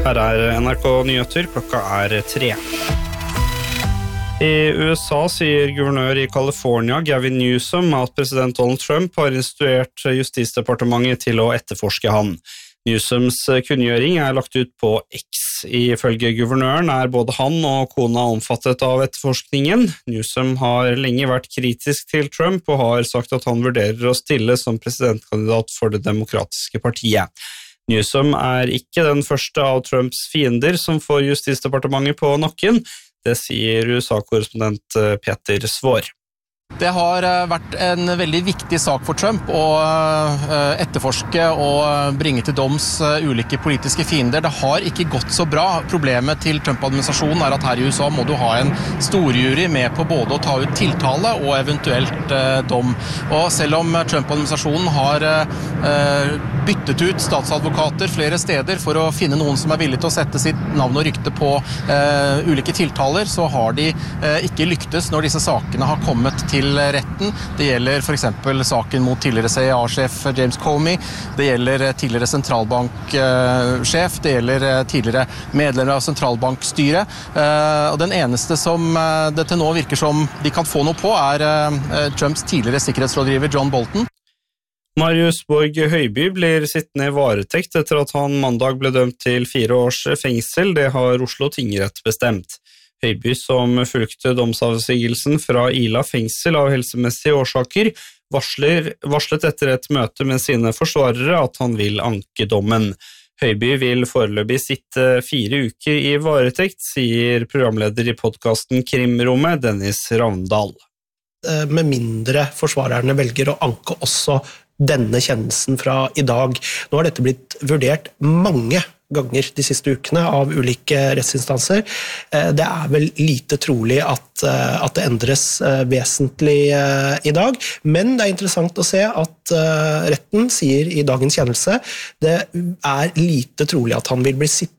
Her NRK Nyheter, klokka 3. I USA sier guvernør i California, Gavin Newsom, at president Donald Trump har instruert Justisdepartementet til å etterforske han. Newsoms kunngjøring lagt ut på X. Ifølge guvernøren både han og kona omfattet av etterforskningen. Newsom har lenge vært kritisk til Trump og har sagt at han vurderer å stille som presidentkandidat for det demokratiske partiet. Newsom ikke den første av Trumps fiender som får Justisdepartementet på nakken. Det sier USA-korrespondent Peter Svår. Det har vært en veldig viktig sak for Trump å etterforske og bringe til doms ulike politiske fiender. Det har ikke gått så bra. Problemet til Trump-administrasjonen at her i USA må du ha en storjury med på både å ta ut tiltale og eventuelt dom. Og selv om Trump-administrasjonen har byttet ut statsadvokater flere steder for å finne noen som villig til å sette sitt navn og rykte på ulike tiltaler, så har de ikke lyktes når disse sakene har kommet til retten. Det gjelder for eksempel saken mot tidligere CIA-sjef James Comey, det gjelder tidligere sentralbanksjef, det gjelder tidligere medlemmer av sentralbankstyret. Og den eneste som det til nå virker som de kan få noe på Trumps tidligere sikkerhetsrådgiver John Bolton. Marius Borg Høiby blir sittende i varetekt etter at han mandag ble dømt til 4 års fengsel. Det har Oslo tingrett bestemt. Høiby, som fulgte domsavsigelsen fra Ila fengsel av helsemessige årsaker, varslet etter et møte med sine forsvarere at han vil anke dommen. Høiby vil foreløpig sitte 4 uker i varetekt, sier programleder i podcasten Krimrommet, Dennis Ravndal. Med mindre forsvarerne velger å anke også denne kjennelsen fra i dag. Nå har dette blitt vurdert mange ganger de siste ukene av ulike rettsinstanser. Det vel lite trolig at det endres vesentlig i dag, men det interessant å se at retten sier i dagens kjennelse det lite trolig at han vil bli sittende